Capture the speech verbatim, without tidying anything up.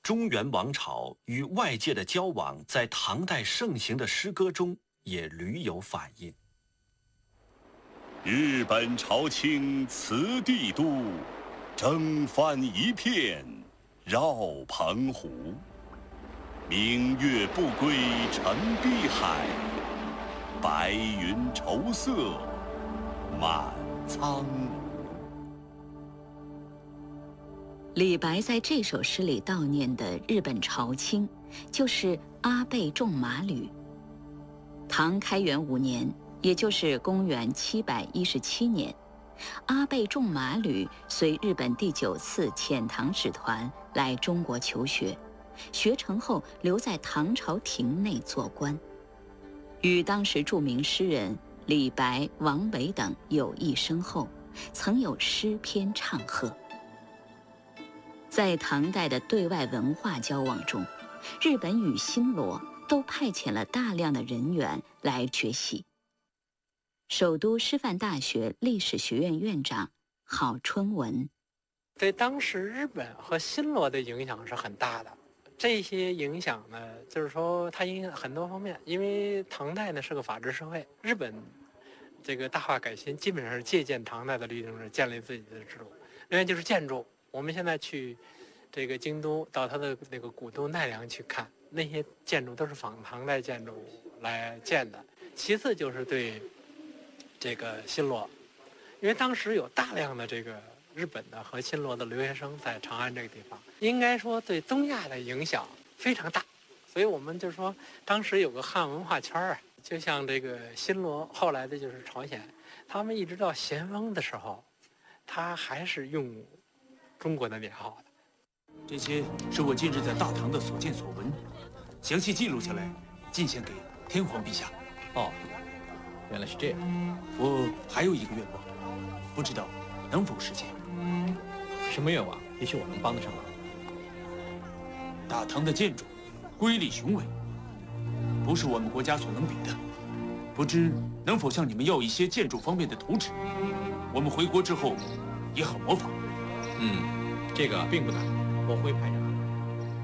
中原王朝与外界的交往在唐代盛行的诗歌中也屡有反映。 日本朝廷辞帝都，征帆一片绕澎湖。明月不归沉碧海，白云愁色满苍梧。 李白在这首诗里悼念的日本朝卿，就是阿倍仲麻吕。唐开元五年，也就是公元七百一十七年，阿倍仲麻吕随日本第九次遣唐使团来中国求学，学成后留在唐朝廷内做官，与当时著名诗人李白、王维等友谊深厚，曾有诗篇唱和。在唐代的对外文化交往中，日本与新罗都派遣了大量的人员来学习。首都师范大学历史学院院长郝春文： 对当时日本和新罗的影响是很大的。这些影响呢，就是说它影响很多方面。因为唐代呢是个法治社会，日本这个大化改新基本上是借鉴唐代的律政制，建立自己的制度。另外就是建筑，我们现在去这个京都到它的那个古都奈良去看，那些建筑都是仿唐代建筑来建的。其次就是对这个新罗，因为当时有大量的这个日本的和新罗的留学生在长安这个地方，应该说对东亚的影响非常大。所以我们就说当时有个汉文化圈啊，就像这个新罗，后来的就是朝鲜，他们一直到咸丰的时候，他还是用中国的年号的。 这些是我近日在大唐的所见所闻，详细记录下来，进献给天皇陛下。 哦，原来是这样。 我还有一个愿望，不知道能否实现。 什么愿望？也许我能帮得上忙。 大唐的建筑瑰丽雄伟，不是我们国家所能比的。不知能否向你们要一些建筑方面的图纸，我们回国之后也好模仿。 嗯，这个并不难，我会派人。